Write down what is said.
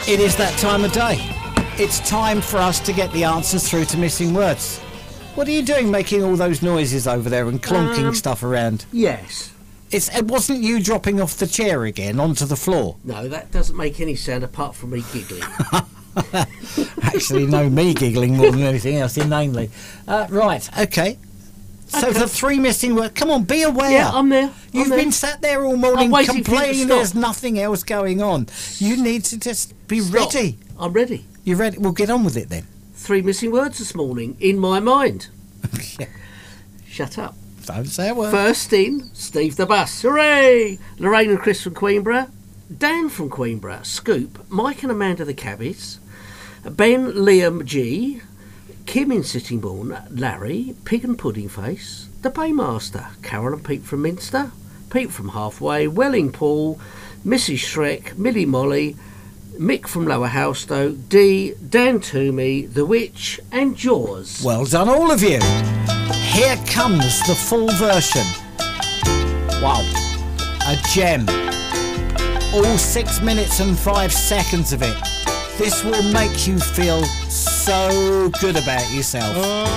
It is that time of day. It's time for us to get the answers through to missing words. What are you doing making all those noises over there and clonking stuff around? Yes. It wasn't you dropping off the chair again onto the floor? No, that doesn't make any sound apart from me giggling. Actually, no, me giggling more than anything else, inanely. Right, okay. So the three missing words. Come on, be aware. Yeah, I'm there. You've been sat there all morning waiting for you to complaining stop. there's nothing else going on. You need to just be ready. I'm ready. You ready? We'll get on with it then. 3 missing words this morning in my mind. Yeah. Shut up. Don't say a word. First in, Steve the Bus. Hooray! Lorraine and Chris from Queenborough. Dan from Queenborough. Scoop. Mike and Amanda the Cabbies. Ben, Liam G. Kim in Sittingbourne. Larry. Pig and Pudding Face. The Paymaster. Carol and Pete from Minster. Pete from Halfway. Welling Paul. Mrs. Shrek. Millie Molly. Mick from Lower Houstow. D. Dan Toomey. The Witch. And Jaws. Well done, all of you. Here comes the full version. Wow. A gem. All 6 minutes and 5 seconds of it. This will make you feel so good about yourself.